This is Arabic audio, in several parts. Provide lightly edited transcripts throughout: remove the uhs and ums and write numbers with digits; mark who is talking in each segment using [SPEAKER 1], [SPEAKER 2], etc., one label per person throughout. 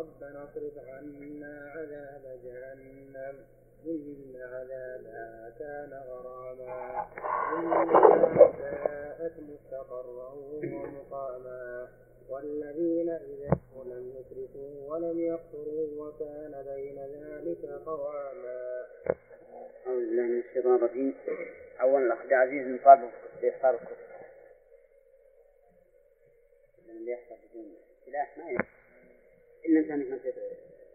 [SPEAKER 1] ربنا اصرف عنا عذاب جهنم إن عذابها كان غراما إنها ساءت مستقرا ومقاما والذين إذا لم يسرفوا ولم يقتروا وكان بين ذلك قواما.
[SPEAKER 2] أعوذ بالله من الشيطان الرجيم. أولا الأخ عزيز مطابق بإحصار الكتب اللي يحصل بدون سلاح ما يحصل إلا أنت ما تدري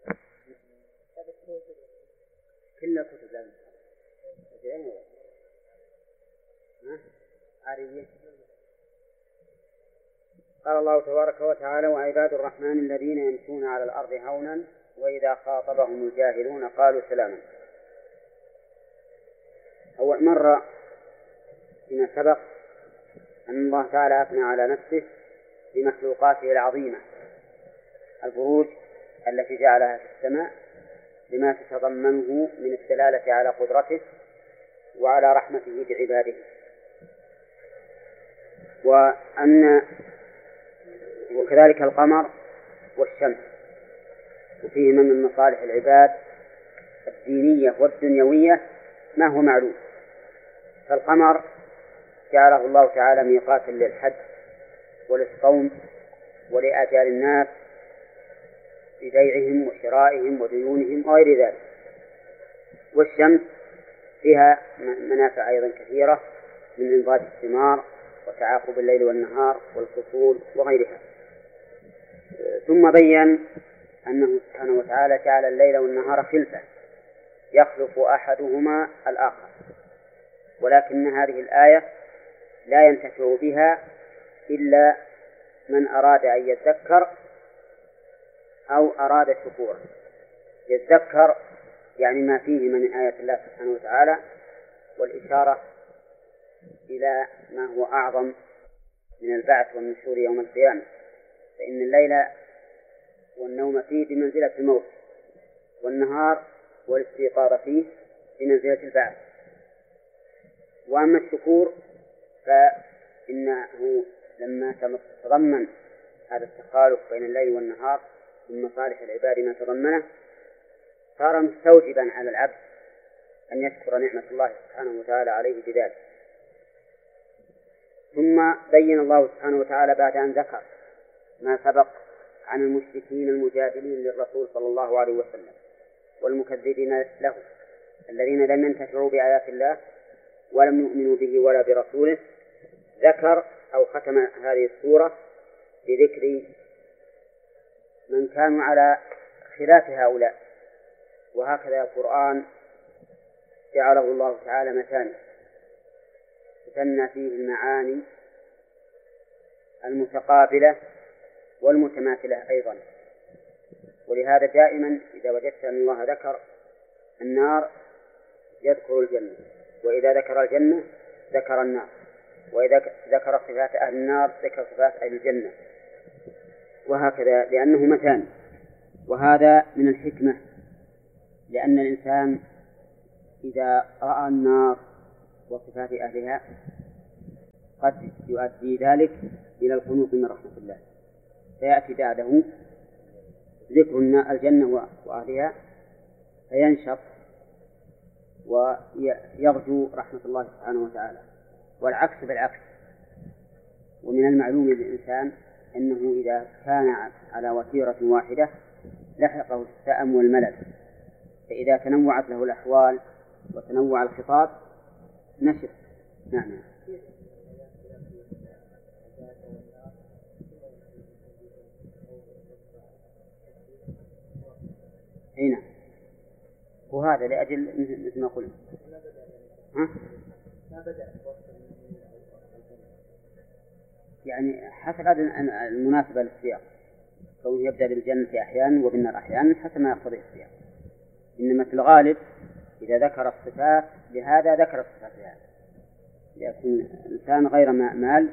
[SPEAKER 2] كل الكتب لازم عارية. قال الله تبارك وتعالى وعباد الرحمن الذين يمشون على الأرض هونا وإذا خاطبهم الجاهلون قالوا سلاما. أول مرة فيما سبق أن الله تعالى أثنى على نفسه بمخلوقاته العظيمة البروج التي جعلها في السماء بما تتضمنه من الدلالة على قدرته وعلى رحمته بعباده، وكذلك القمر والشمس وفيهما من مصالح العباد الدينية والدنيوية ما هو معلوم. فالقمر جعله الله تعالى ميقاتا للحج وللصوم ولآجال الناس ببيعهم وشرائهم وديونهم وغير ذلك. والشمس فيها منافع أيضا كثيرة من إنضاج الثمار وتعاقب الليل والنهار والفصول وغيرها. ثم بين أنه سبحانه وتعالى جعل الليل والنهار خلفة يخلف أحدهما الآخر، ولكن هذه الآية لا ينتفع بها إلا من أراد أن يذكر أو أراد شكورا. يذكر يعني ما فيه من آية الله سبحانه وتعالى والإشارة إلى ما هو أعظم من البعث والنشور يوم القيامة، فإن الليل والنوم فيه بمنزلة الموت والنهار والاستيقاظ فيه بمنزلة البعث. وأما الشكور فإنه لما تضمن هذا التخالف بين الليل والنهار من مصالح العباد ما تضمنه صار مستوجبا على العبد أن يشكر نعمة الله سبحانه وتعالى عليه بذلك. ثم بين الله سبحانه وتعالى بعد أن ذكر ما سبق عن المشركين المجادلين للرسول صلى الله عليه وسلم والمكذبين له الذين لم ينتفعوا بآيات الله ولم يؤمنوا به ولا برسوله، ذكر أو ختم هذه السورة بذكر من كانوا على خلاف هؤلاء. وهكذا القرآن جعله الله تعالى مثاني تثنى فيه المعاني المتقابلة والمتماثلة أيضا. ولهذا دائما إذا وجدت أن الله ذكر النار يذكر الجنة، وإذا ذكر الجنة ذكر النار، وإذا ذكر صفات أهل النار ذكر صفات أهل الجنة، وهكذا لأنه مثاني. وهذا من الحكمة، لأن الإنسان إذا رأى النار وصفات أهلها قد يؤدي ذلك إلى القنوط من رحمة الله، فيأتي بعده ذكر الجنة وأهلها فينشط ويرجو رحمة الله سبحانه وتعالى، والعكس بالعكس. ومن المعلوم للإنسان أنه إذا كان على وتيرة واحدة لحقه السأم والملل، فإذا تنوعت له الأحوال وتنوع الخطاب نشط. نعم. هنا وهذا لأجل مثل ما قلنا يعني حسب المناسبة للسياق، كونه يبدأ بالجنة أحيانا وبالنار أحيانا حسب ما يقتضي السياق. إنما في الغالب إذا ذكر الصفات لهذا ذكر الصفات لهذا، لأن الإنسان غير مال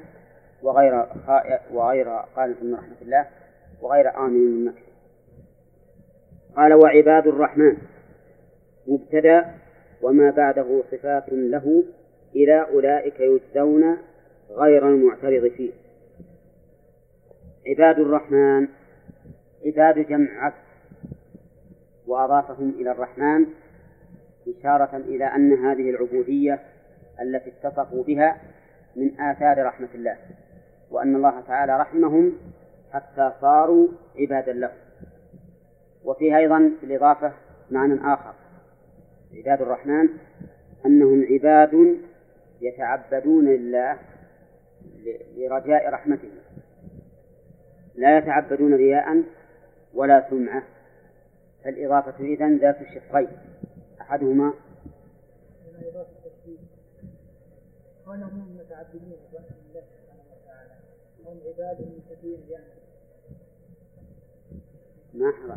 [SPEAKER 2] وغير قانت من رحمة الله وغير آمن من مكر. قال وعباد الرحمن مبتدأ وما بعده صفات له إلى أولئك يجزون غير المعترض فيه. عباد الرحمن، عباد جمع عبد وأضافهم إلى الرحمن إشارة إلى أن هذه العبودية التي اتصفوا بها من آثار رحمة الله، وأن الله تعالى رحمهم حتى صاروا عبادا له. وفيه أيضا بالإضافة معنى آخر: عباد الرحمن أنهم عباد يتعبدون لله لرجاء رحمته، لا يتعبدون رياء ولا سمعة. فالإضافة إذن ذات الشقين، أحدهما
[SPEAKER 1] هم متعبدين لله سبحانه وتعالى، هم عباد متقين يعني.
[SPEAKER 2] ما حضر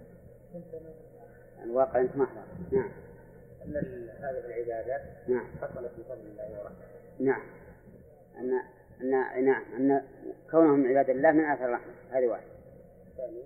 [SPEAKER 2] الواقع، أنت ما حضر. نعم.
[SPEAKER 1] أن هذه العبادات
[SPEAKER 2] نعم
[SPEAKER 1] حصلت بفضل الله ورحمته.
[SPEAKER 2] نعم. أن كونهم عباد الله من آثار الرحمة، هذه واحد.
[SPEAKER 1] ثاني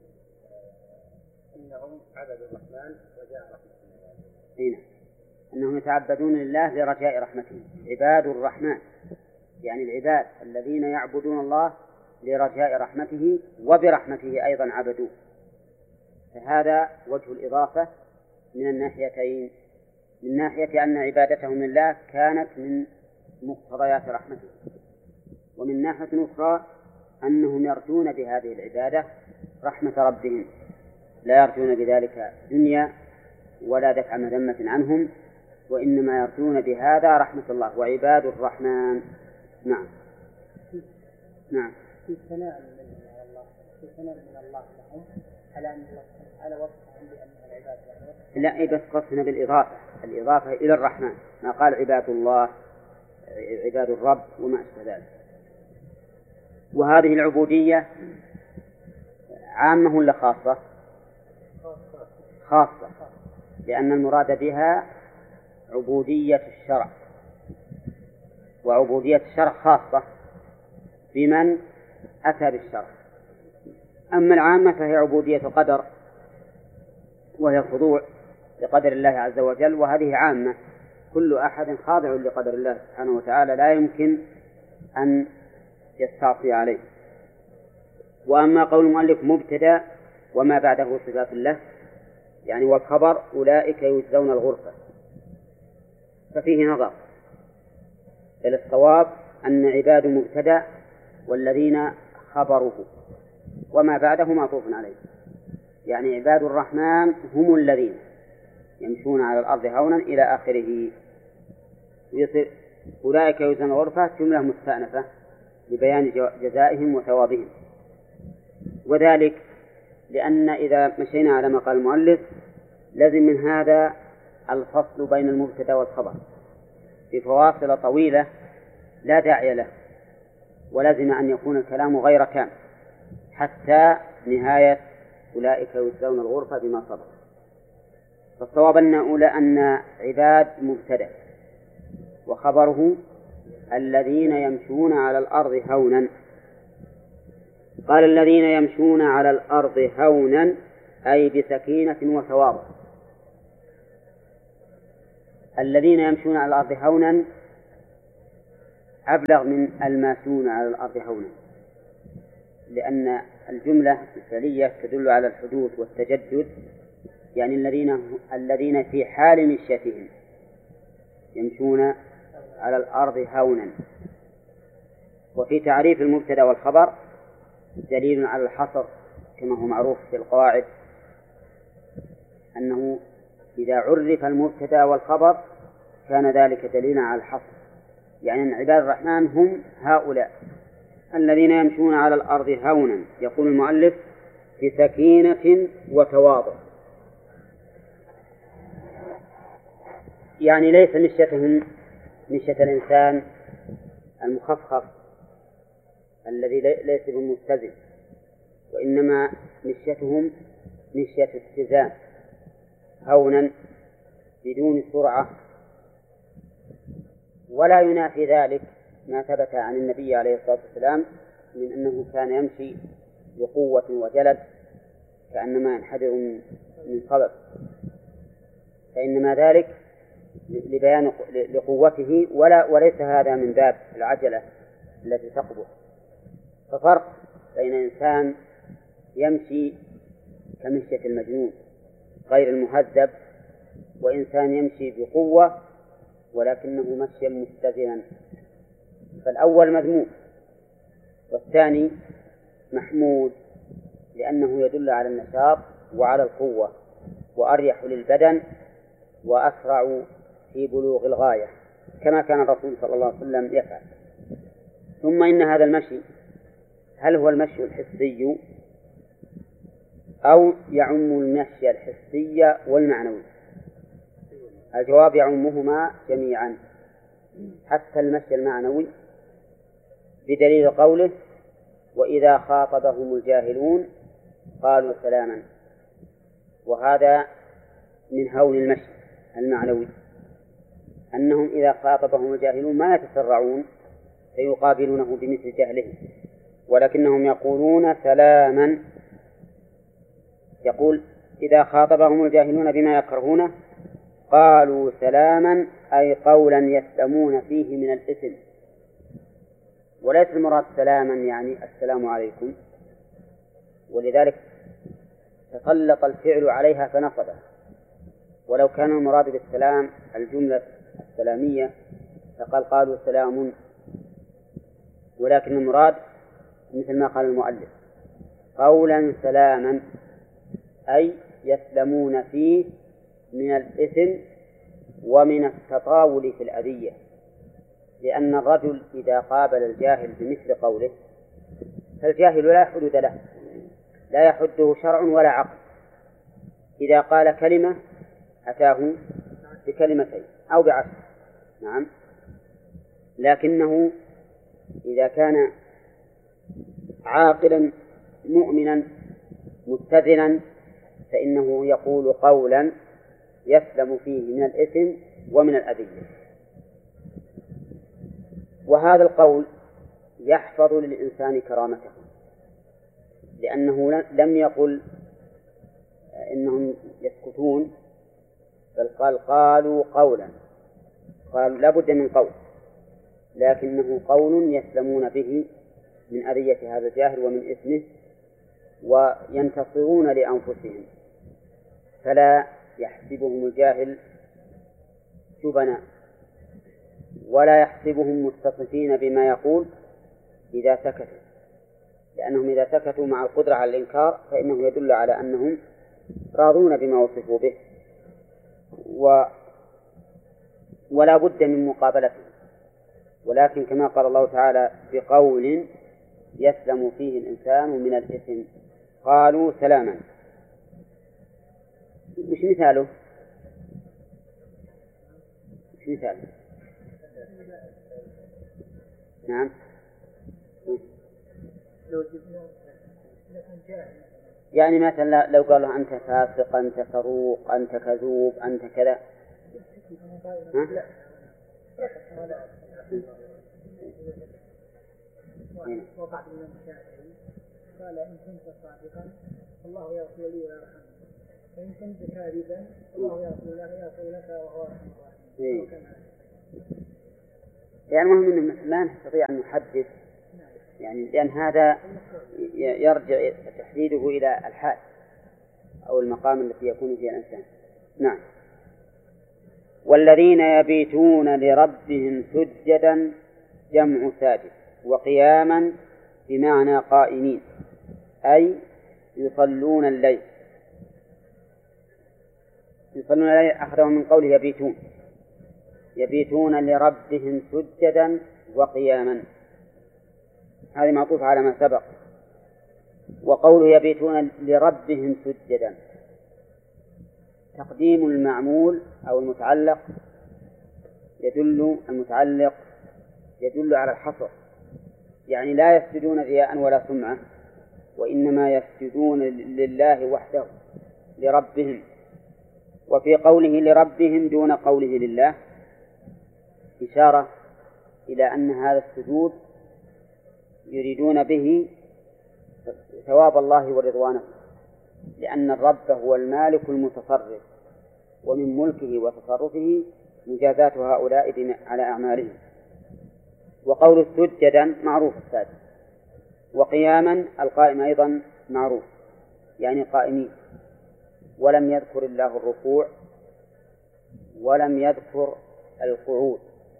[SPEAKER 1] إنهم عبدوا الرحمن رجاء رحمته.
[SPEAKER 2] نعم، أنهم يتعبدون لله لرجاء رحمته. عباد الرحمن يعني العباد الذين يعبدون الله لرجاء رحمته وبرحمته أيضا عبدوه. فهذا وجه الإضافة من الناحيتين: من ناحية أن عبادتهم لله كانت من مقتضيات رحمته، ومن ناحية أخرى أنهم يرجون بهذه العبادة رحمة ربهم، لا يرجون بذلك دنيا ولا دفع مذمة عنهم، وإنما يرجون بهذا رحمة الله. وعباد الرحمن نعم نعم
[SPEAKER 1] في ثناء من الله، في ثناء من الله لهم على أن الله على وصفهم بأنهم العباد.
[SPEAKER 2] لا، بس قصنا بالإضافة، الإضافة إلى الرحمن، ما قال عباد الله عباد الرب وما أشبه ذلك. وهذه العبودية عامة ولا خاصة؟ خاصة، لأن المراد بها عبودية الشرع، وعبودية الشرع خاصة بمن أتى بالشرع. أما العامة فهي عبودية القدر، وهي الخضوع لقدر الله عز وجل، وهذه عامة، كل أحد خاضع لقدر الله سبحانه وتعالى، لا يمكن أن يستعصي عليه. وأما قول المؤلف مبتدأ وما بعده صفات له، يعني والخبر أولئك يجزون الغرفة، ففيه نظر. بل الصواب أن عباد مبتدأ والذين خبره وما بعده معطوف عليه، يعني عباد الرحمن هم الذين يمشون على الأرض هونا إلى آخره. أولئك يجزون الغرفة جملة مستأنفة لبيان جزائهم وثوابهم، وذلك لأن إذا مشينا على ما قال المؤلف لازم من هذا الفصل بين المبتدأ والخبر بفواصل طويلة لا داعي له، ولازم أن يكون الكلام غير كامل حتى نهاية أولئك يجزون الغرفة بما صبر. فالصواب أن عباد مبتدأ وخبره الذين يمشون على الأرض هونا. قال الذين يمشون على الأرض هونا أي بسكينة وتواضع. الذين يمشون على الأرض هونا أبلغ من الماشون على الأرض هونا، لأن الجملة الفعلية تدل على الحدوث والتجدد، يعني الذين في حال مشيتهم يمشون على الأرض هونا. وفي تعريف المبتدأ والخبر دليل على الحصر، كما هو معروف في القواعد أنه إذا عرف المبتدأ والخبر كان ذلك دليلا على الحصر، يعني أن عباد الرحمن هم هؤلاء الذين يمشون على الأرض هونا. يقول المؤلف بسكينة وتواضع، يعني ليس مشيتهم مشية الإنسان المخفف الذي ليس بمتزن، وإنما مشيتهم مشية اتزان هونا بدون سرعة. ولا ينافي ذلك ما ثبت عن النبي عليه الصلاة والسلام من أنه كان يمشي بقوة وجلد كأنما ينحدر من صبب، فإنما ذلك لبيان لقوته، وليس هذا من باب العجلة التي تقبح. ففرق بين إنسان يمشي كمشية المجنون غير المهذب، وإنسان يمشي بقوة ولكنه مشيا مستدنا، فالأول مذموم والثاني محمود، لأنه يدل على النشاط وعلى القوة وأريح للبدن وأسرع في بلوغ الغاية، كما كان الرسول صلى الله عليه وسلم يفعل. ثم إن هذا المشي هل هو المشي الحسي أو يعم المشي الحسي والمعنوي؟ الجواب يعمهما جميعا حتى المشي المعنوي، بدليل قوله: وإذا خاطبهم الجاهلون قالوا سلاما. وهذا من هول المشي المعنوي، أنهم إذا خاطبهم الجاهلون ما يتسرعون فيقابلونه بمثل جهلهم، ولكنهم يقولون سلاما. يقول: إذا خاطبهم الجاهلون بما يكرهونه قالوا سلاما، أي قولا يسلمون فيه من الإثم، وليس المراد سلاما يعني السلام عليكم، ولذلك تسلط الفعل عليها فنصبه. ولو كان المراد بالسلام الجملة السلامية فقال قالوا سلام، ولكن المراد مثل ما قال المؤلف قولا سلاما، أي يسلمون فيه من الإثم ومن التطاول في الأذية، لأن الرجل إذا قابل الجاهل بمثل قوله فالجاهل لا حدود له، لا يحده شرع ولا عقل. إذا قال كلمة أتاه بكلمتين أو بعشر، نعم، لكنه إذا كان عاقلا مؤمنا متزنا فإنه يقول قولا يسلم فيه من الإثم ومن الأذية. وهذا القول يحفظ للإنسان كرامته، لأنه لم يقل إنهم يسكتون، بل قالوا قولا، قالوا لا بد من قول، لكنه قول يسلمون به من أذية هذا الجاهل ومن إثمه، وينتصرون لأنفسهم، فلا يحسبهم الجاهل جبنا ولا يحسبهم متصفين بما يقول إذا سكتوا، لأنهم إذا سكتوا مع القدرة على الإنكار فإنه يدل على أنهم راضون بما وصفوا به، ولا بد من مقابلته. ولكن كما قال الله تعالى بقول يسلم فيه الإنسان من الإثم قالوا سلاما. مش مثاله؟ مش مثاله؟ نعم. يعني مثلا لو قالوا أنت فاسق، أنت فروق، أنت كذوب، أنت كذا، ها؟
[SPEAKER 1] وقعت من الشافعي قال إن كنت صادقا الله يغفر لي ويرحمني، وإن كنت كاذبا الله يغفر لك وهو أرحم الراحمين.
[SPEAKER 2] يعني المهم أنه لا نستطيع أن نحدد، يعني لأن هذا يرجع تحديده إلى الحال أو المقام الذي يكون فيه الإنسان. نعم. والذين يبيتون لربهم سجدا جمع ساجد، وقياما بمعنى قائمين، أي يصلون الليل. يصلون الليل أخذوا من قوله يبيتون، يبيتون لربهم سجدا وقياما، هذه معطوف على ما سبق. وقوله يبيتون لربهم سجدا تقديم المعمول أو المتعلق يدل على الحصر، يعني لا يسجدون رياء ولا سمعة، وإنما يسجدون لله وحده لربهم. وفي قوله لربهم دون قوله لله إشارة إلى أن هذا السجود يريدون به ثواب الله ورضوانه، لأن الرب هو المالك المتصرف، ومن ملكه وتصرفه مجازاة هؤلاء على أعمالهم. وقول سجدا معروف الساجد، وقياما القائم أيضا معروف، يعني قائمين. ولم يذكر الله الركوع ولم يذكر القعود،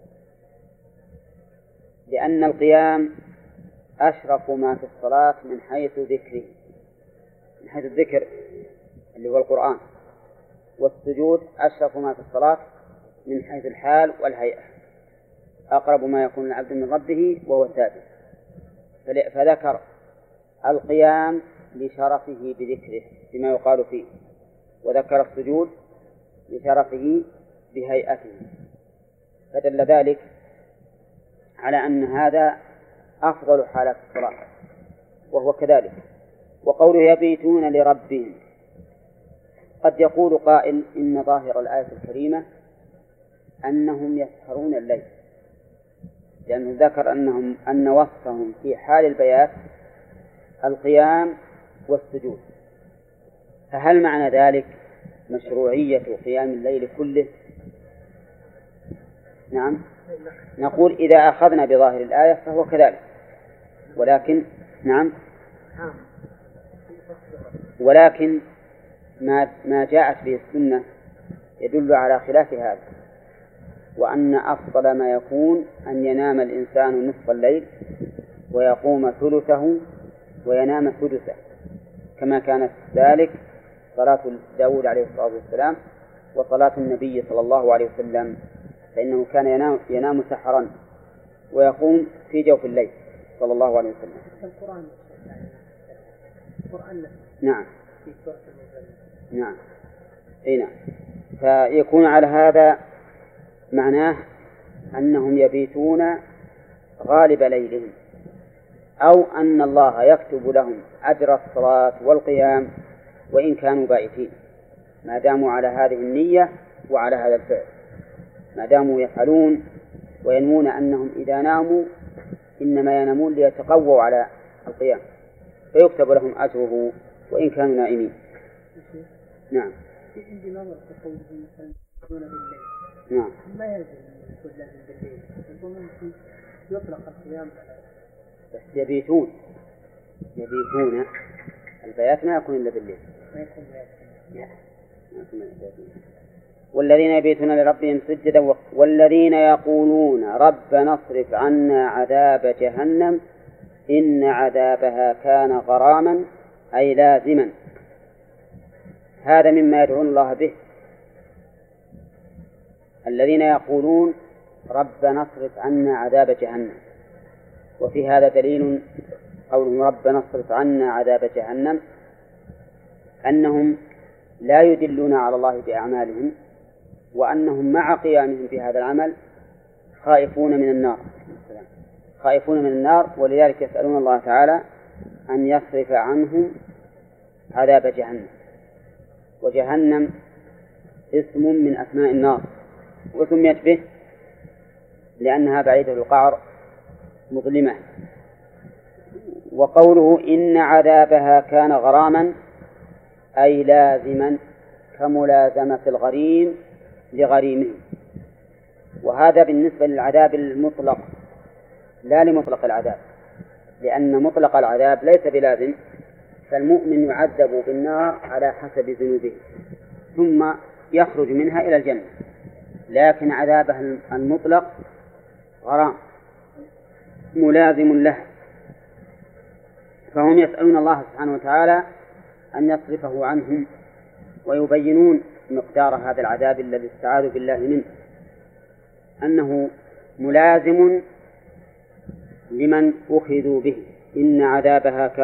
[SPEAKER 2] لأن القيام أشرف ما في الصلاة من حيث ذكره، من حيث الذكر اللي هو القرآن، والسجود أشرف ما في الصلاة من حيث الحال والهيئة، أقرب ما يكون العبد من ربه وهو ساجد، فذكر القيام لشرفه بذكره بما يقال فيه، وذكر السجود لشرفه بهيئته، فدل ذلك على أن هذا أفضل حالات الصلاة، وهو كذلك. وقوله يبيتون لربهم، قد يقول قائل إن ظاهر الآية الكريمة أنهم يسهرون الليل، لأنه ذكر أن وصفهم في حال البيات القيام والسجود، فهل معنى ذلك مشروعية قيام الليل كله؟ نعم، نقول إذا أخذنا بظاهر الآية فهو كذلك، ولكن ما جاءت به السنة يدل على خلاف هذا، وأن أفضل ما يكون أن ينام الإنسان نصف الليل ويقوم ثلثه وينام سدسه، كما كانت ذلك صلاة داود عليه الصلاة والسلام وصلاة النبي صلى الله عليه وسلم، فإنه كان ينام سحرا ويقوم في جوف الليل صلى الله عليه وسلم. القرآن نعم نعم نعم. فيكون على هذا معناه أنهم يبيتون غالب ليلهم، أو أن الله يكتب لهم أجر الصلاة والقيام وإن كانوا بائتين، ما داموا على هذه النية وعلى هذا الفعل، ما داموا يفعلون وينمون أنهم إذا ناموا إنما ينامون ليتقووا على القيام، فيكتب لهم أجره وإن كانوا نائمين. نعم.
[SPEAKER 1] عندي نظر في قوله يصلون بالليل.
[SPEAKER 2] نعم.
[SPEAKER 1] ما يلزم أن يكون لازم بالليل، ممكن يطلق القيام على
[SPEAKER 2] بس يبيتون البيات ما يكون إلا بالليل.
[SPEAKER 1] ما يكون بيات.
[SPEAKER 2] والذين يبيتون لربهم سجدا والذين يقولون ربنا اصرف عنا عذاب جهنم إن عذابها كان غراما أي لازما. هذا مما يدعون الله به، الذين يقولون ربنا اصرف عنا عذاب جهنم، وفي هذا دليل قولهم ربنا اصرف عنا عذاب جهنم أنهم لا يدلون على الله بأعمالهم، وأنهم مع قيامهم بهذا العمل خائفون من النار، ولذلك يسألون الله تعالى أن يصرف عنهم عذاب جهنم. وجهنم اسم من أسماء النار، وسميت به لأنها بعيدة القعر مظلمة. وقوله إن عذابها كان غراما أي لازما كملازمة الغريم لغريمه، وهذا بالنسبة للعذاب المطلق لا لمطلق العذاب، لأن مطلق العذاب ليس بلازم، فالمؤمن يعذب بالنار على حسب ذنوبه ثم يخرج منها إلى الجنة، لكن عذابه المطلق غرام ملازم له، فهم يسألون الله سبحانه وتعالى أن يصرفه عنهم، ويبينون مقدار هذا العذاب الذي استعاذوا بالله منه، أنه ملازم لمن أخذوا به. إن عذابها